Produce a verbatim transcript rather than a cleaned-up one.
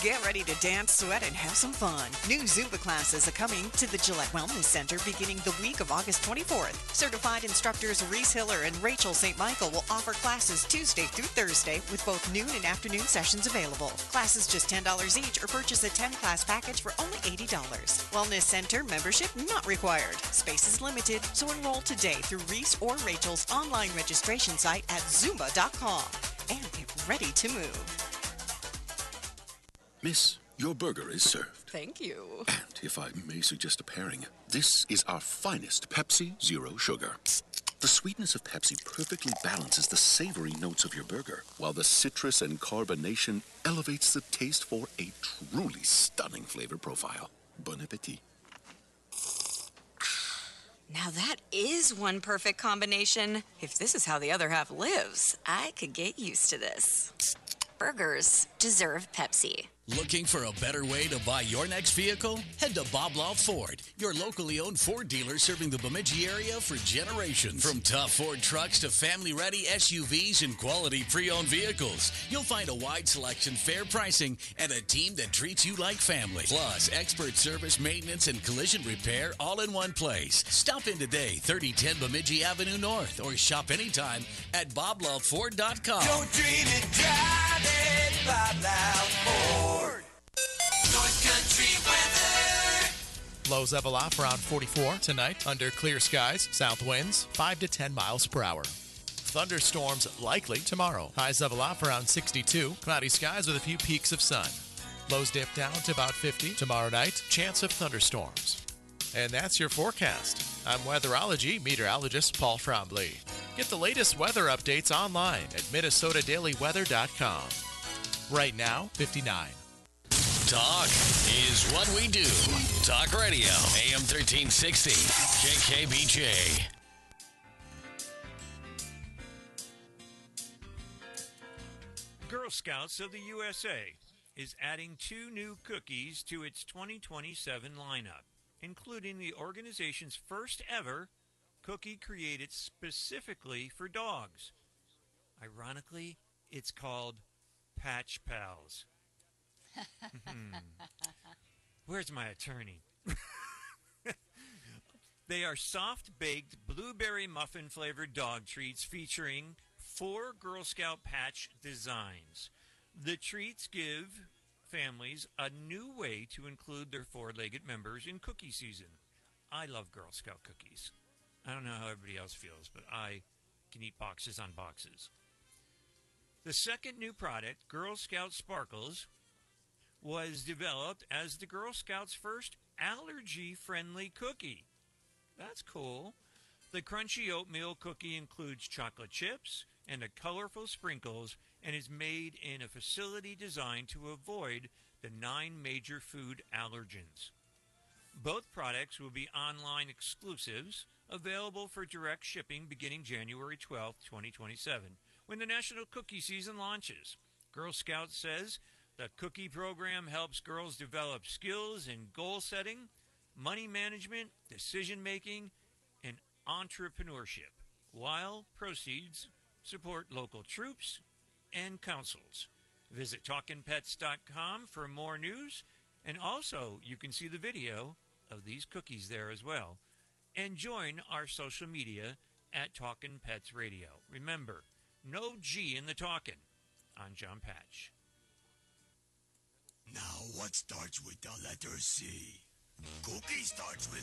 Get ready to dance, sweat, and have some fun. New Zumba classes are coming to the Gillette Wellness Center beginning the week of August twenty-fourth. Certified instructors Reese Hiller and Rachel Saint Michael will offer classes Tuesday through Thursday with both noon and afternoon sessions available. Classes just ten dollars each or purchase a ten-class package for only eighty dollars. Wellness Center membership not required. Space is limited, so enroll today through Reese or Rachel's online registration site at zumba dot com and get ready to move. Miss, your burger is served. Thank you. And if I may suggest a pairing, this is our finest Pepsi Zero Sugar. The sweetness of Pepsi perfectly balances the savory notes of your burger, while the citrus and carbonation elevates the taste for a truly stunning flavor profile. Bon appetit. Now that is one perfect combination. If this is how the other half lives, I could get used to this. Burgers deserve Pepsi. Looking for a better way to buy your next vehicle? Head to Bob Law Ford, your locally owned Ford dealer serving the Bemidji area for generations. From tough Ford trucks to family-ready S U Vs and quality pre-owned vehicles, you'll find a wide selection, fair pricing, and a team that treats you like family. Plus, expert service, maintenance, and collision repair all in one place. Stop in today, thirty ten Bemidji Avenue North, or shop anytime at bob love ford dot com. Don't dream it, drive it, Bob Love Ford. North Country weather. Lows level off around forty-four tonight under clear skies. South winds five to ten miles per hour. Thunderstorms likely tomorrow. Highs level off around sixty-two. Cloudy skies with a few peaks of sun. Lows dip down to about fifty. Tomorrow night, chance of thunderstorms. And that's your forecast. I'm weatherology meteorologist Paul Trombley. Get the latest weather updates online at minnesota daily weather dot com. Right now, fifty-nine. Talk is what we do. Talk Radio, A M thirteen sixty, K K B J. Girl Scouts of the U S A is adding two new cookies to its twenty twenty-seven lineup, including the organization's first ever cookie created specifically for dogs. Ironically, it's called Patch Pals. Hmm. Where's my attorney? They are soft-baked blueberry muffin-flavored dog treats featuring four Girl Scout patch designs. The treats give families a new way to include their four-legged members in cookie season. I love Girl Scout cookies. I don't know how everybody else feels, but I can eat boxes on boxes. The second new product, Girl Scout Sparkles, was developed as the Girl Scouts' first allergy-friendly cookie. That's cool. The crunchy oatmeal cookie includes chocolate chips and a colorful sprinkles and is made in a facility designed to avoid the nine major food allergens. Both products will be online exclusives, available for direct shipping beginning January twelfth, twenty twenty-seven, when the National Cookie Season launches. Girl Scouts says the cookie program helps girls develop skills in goal setting, money management, decision-making, and entrepreneurship, while proceeds support local troops and councils. Visit talkin pets dot com for more news, and also you can see the video of these cookies there as well. And join our social media at Talkin' Pets Radio. Remember, no G in the talkin'. I'm John Patch. Now what starts with the letter C? Cookie starts with